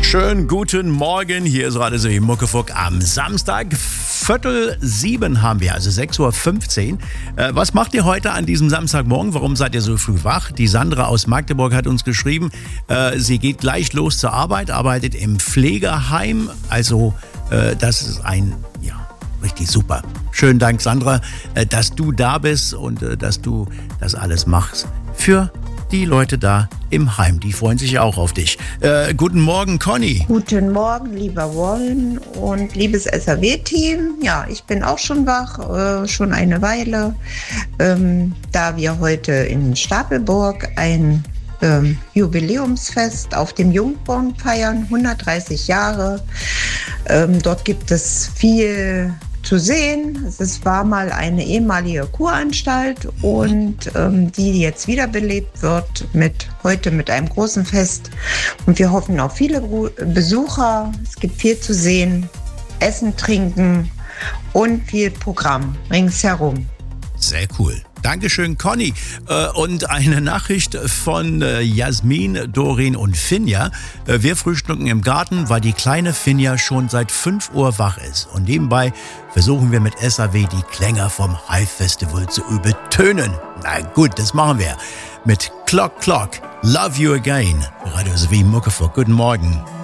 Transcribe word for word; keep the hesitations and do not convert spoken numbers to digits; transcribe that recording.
Schönen guten Morgen, hier ist Radio City Muckefuck am Samstag. Viertel sieben haben wir, also sechs Uhr fünfzehn. Äh, was macht ihr heute an diesem Samstagmorgen? Warum seid ihr so früh wach? Die Sandra aus Magdeburg hat uns geschrieben, äh, sie geht gleich los zur Arbeit, arbeitet im Pflegeheim. Also äh, das ist ein, ja, richtig super. Schönen Dank, Sandra, äh, dass du da bist und äh, dass du das alles machst für die Leute da im Heim. Die freuen sich auch auf dich. Äh, guten Morgen, Conny. Guten Morgen, lieber Warren und liebes S R W-Team. Ja, ich bin auch schon wach, äh, schon eine Weile, ähm, da wir heute in Stapelburg ein ähm, Jubiläumsfest auf dem Jungborn feiern, hundertdreißig Jahre. Ähm, dort gibt es viel zu sehen. Es war mal eine ehemalige Kuranstalt und ähm, die jetzt wiederbelebt wird mit heute mit einem großen Fest. Und wir hoffen auf viele Besucher. Es gibt viel zu sehen, Essen, Trinken und viel Programm ringsherum. Sehr cool. Dankeschön, Conny. Und eine Nachricht von Jasmin, Dorin und Finja. Wir frühstücken im Garten, weil die kleine Finja schon seit fünf Uhr wach ist. Und nebenbei versuchen wir mit S R W die Klänge vom Hive Festival zu übertönen. Na gut, das machen wir. Mit Clock Clock, Love You Again. Radio City Muckefuck. Guten Morgen.